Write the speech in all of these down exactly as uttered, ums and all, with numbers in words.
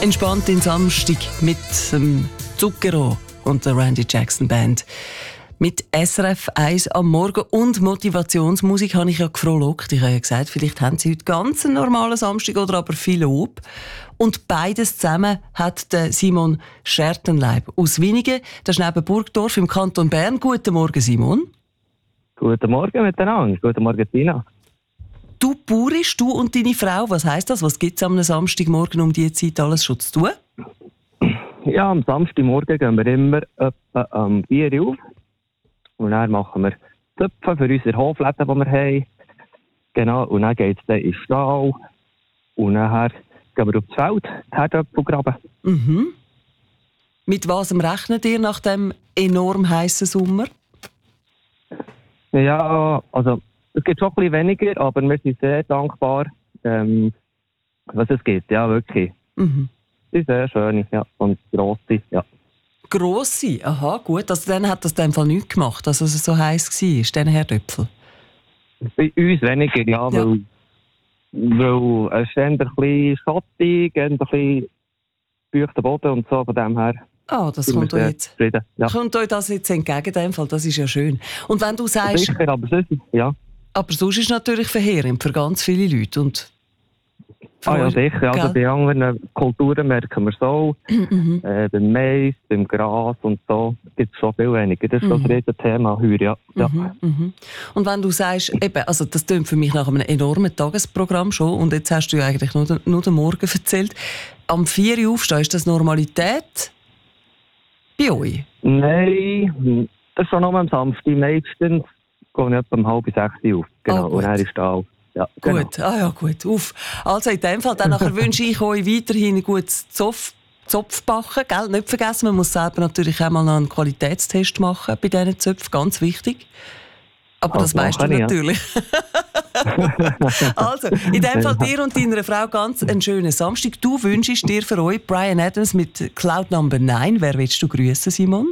Entspannt in Samstag mit dem Zucchero und der Randy Jackson Band. Mit S R F eins am Morgen und Motivationsmusik habe ich ja gefrohlockt. Ich habe ja gesagt, vielleicht haben Sie heute ganz einen normalen Samstag oder aber viel Lob. Und beides zusammen hat der Simon Schertenleib aus Winigen. Das ist neben Burgdorf im Kanton Bern. Guten Morgen, Simon. Guten Morgen miteinander. Guten Morgen, Tina. Du bauerst, du und deine Frau. Was heisst das? Was gibt es am Samstagmorgen um diese Zeit alles schon zu tun? Ja, am Samstagmorgen gehen wir immer etwa am vier Uhr auf. Und dann machen wir Töpfe für unsere Hofläden, die wir haben. Genau, und dann geht es dann in den Stall. Und dann gehen wir aufs Feld, die Herdöpfel graben. Mhm. Mit was rechnet ihr nach dem enorm heißen Sommer? Ja, also es gibt schon ein bisschen weniger, aber wir sind sehr dankbar, ähm, was es gibt. Ja, wirklich. Mhm. Sie sind sehr schön, ja, und grosse, ja. Grosse? Aha, gut. Also dann hat das in dem Fall nichts gemacht, dass es so heiß war, den Herdöpfel? Bei uns weniger, ja, Ja. weil, weil es ist eher ein bisschen schattig, eher ein bisschen feuchter Boden und so, von dem her. Ah, das sind kommt wir euch sehr jetzt, zufrieden, ja. kommt euch das jetzt entgegen, in dem Fall. Das ist ja schön. Und wenn du sagst, Sicher, aber sonst, ja. aber sonst ist es natürlich verheerend für ganz viele Leute. Und für Ah ja, euch, sicher. Also gell? bei anderen Kulturen merken wir es auch. Mhm. Äh, beim Mais, beim Gras und so gibt es schon viel weniger. Das ist schon Mhm. ein riesen Thema hier, ja. ja. Mhm, mhm. Und wenn du sagst, eben, also das klingt für mich nach einem enormen Tagesprogramm schon, und jetzt hast du ja eigentlich nur den, nur den Morgen erzählt. Am vier Uhr aufstehen, ist das Normalität bei euch? Nein, das ist schon noch am Samstag. Meistens gehe ich etwa um halb sechs Uhr auf. Genau, Ah, gut. und dann ist da auch. Ja, genau. Gut, ah ja, gut, auf. Also in dem Fall, dann nachher wünsche ich euch weiterhin ein gutes Zopf, Zopfbacken, gell? Nicht vergessen, man muss selber natürlich auch mal noch einen Qualitätstest machen bei diesen Zöpfen, ganz wichtig. Aber das, Das weißt du mache ich, ja. natürlich. Also, in dem Fall dir und deiner Frau ganz einen schönen Samstag. Du wünschst dir für euch Bryan Adams mit Cloud Number neun. Wer willst du grüßen, Simon?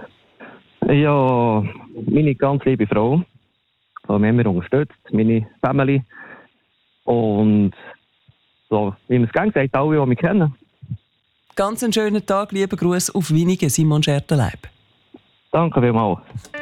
Ja, meine ganz liebe Frau, die mich immer unterstützt, meine Family. Und so, wie man es gerne sagt, alle, die mich kennen. Ganz einen schönen Tag, lieber Gruß auf Winigen, Simon Schertenleib. Danke vielmals.